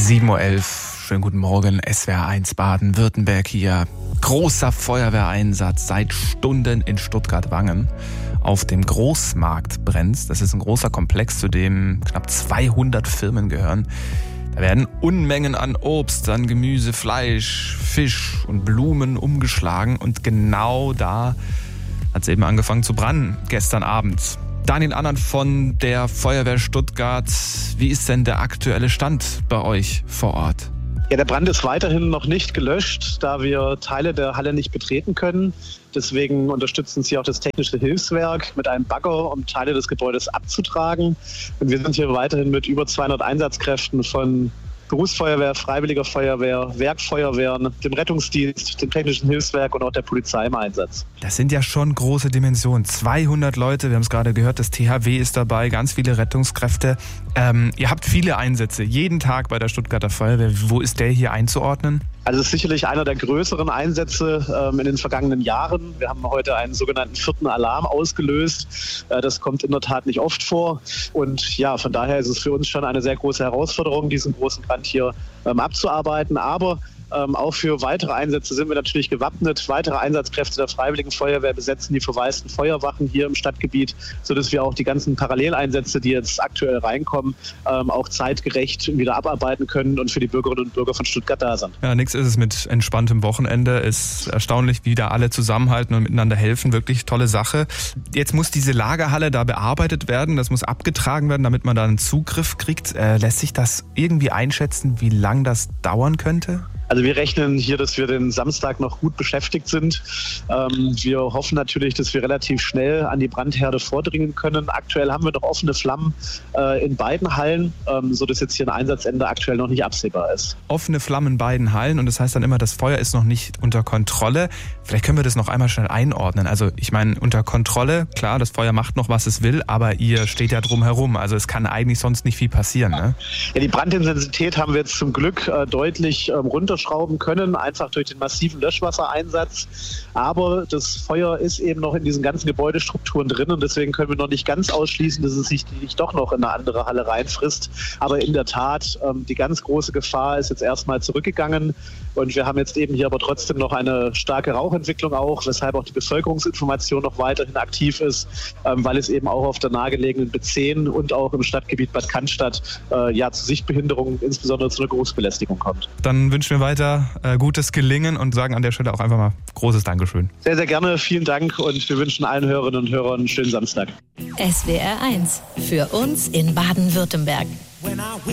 7:11 Uhr. Schönen guten Morgen, SWR 1 Baden-Württemberg hier. Großer Feuerwehreinsatz seit Stunden in Stuttgart-Wangen. Auf dem Großmarkt brennt's. Das ist ein großer Komplex, zu dem knapp 200 Firmen gehören. Da werden Unmengen an Obst, an Gemüse, Fleisch, Fisch und Blumen umgeschlagen. Und genau da hat es eben angefangen zu brennen, gestern Abend. Daniel Annert von der Feuerwehr Stuttgart. Wie ist denn der aktuelle Stand bei euch vor Ort? Ja, der Brand ist weiterhin noch nicht gelöscht, da wir Teile der Halle nicht betreten können. Deswegen unterstützt uns hier auch das Technische Hilfswerk mit einem Bagger, um Teile des Gebäudes abzutragen. Und wir sind hier weiterhin mit über 200 Einsatzkräften von Berufsfeuerwehr, Freiwilliger Feuerwehr, Werkfeuerwehren, dem Rettungsdienst, dem Technischen Hilfswerk und auch der Polizei im Einsatz. Das sind ja schon große Dimensionen. 200 Leute, wir haben es gerade gehört, das THW ist dabei, ganz viele Rettungskräfte. Ihr habt viele Einsätze, jeden Tag bei der Stuttgarter Feuerwehr. Wo ist der hier einzuordnen? Also es ist sicherlich einer der größeren Einsätze in den vergangenen Jahren. Wir haben heute einen sogenannten 4. Alarm ausgelöst. Das kommt in der Tat nicht oft vor. Und ja, von daher ist es für uns schon eine sehr große Herausforderung, diesen großen Brand hier abzuarbeiten. Aber auch für weitere Einsätze sind wir natürlich gewappnet. Weitere Einsatzkräfte der Freiwilligen Feuerwehr besetzen die verwaisten Feuerwachen hier im Stadtgebiet, sodass wir auch die ganzen Paralleleinsätze, die jetzt aktuell reinkommen, auch zeitgerecht wieder abarbeiten können und für die Bürgerinnen und Bürger von Stuttgart da sind. Ja, nichts ist es mit entspanntem Wochenende. Ist erstaunlich, wie da alle zusammenhalten und miteinander helfen. Wirklich tolle Sache. Jetzt muss diese Lagerhalle da bearbeitet werden. Das muss abgetragen werden, damit man da einen Zugriff kriegt. Lässt sich das irgendwie einschätzen, wie lang das dauern könnte? Also wir rechnen hier, dass wir den Samstag noch gut beschäftigt sind. Wir hoffen natürlich, dass wir relativ schnell an die Brandherde vordringen können. Aktuell haben wir noch offene Flammen in beiden Hallen, sodass jetzt hier ein Einsatzende aktuell noch nicht absehbar ist. Offene Flammen in beiden Hallen und das heißt dann immer, das Feuer ist noch nicht unter Kontrolle. Vielleicht können wir das noch einmal schnell einordnen. Also ich meine, unter Kontrolle, klar, das Feuer macht noch, was es will, aber ihr steht ja drum herum. Also es kann eigentlich sonst nicht viel passieren, ne? Ja, die Brandintensität haben wir jetzt zum Glück deutlich runterschrauben können, einfach durch den massiven Löschwassereinsatz. Aber das Feuer ist eben noch in diesen ganzen Gebäudestrukturen drin und deswegen können wir noch nicht ganz ausschließen, dass es sich nicht doch noch in eine andere Halle reinfrisst. Aber in der Tat, die ganz große Gefahr ist jetzt erstmal zurückgegangen und wir haben jetzt eben hier aber trotzdem noch eine starke Rauchentwicklung auch, weshalb auch die Bevölkerungsinformation noch weiterhin aktiv ist, weil es eben auch auf der nahegelegenen B10 und auch im Stadtgebiet Bad Cannstatt zu Sichtbehinderungen, insbesondere zu einer Geruchsbelästigung kommt. Dann wünschen wir weiter gutes Gelingen und sagen an der Stelle auch einfach mal großes Dankeschön. Sehr, sehr gerne. Vielen Dank und wir wünschen allen Hörerinnen und Hörern einen schönen Samstag. SWR 1 für uns in Baden-Württemberg.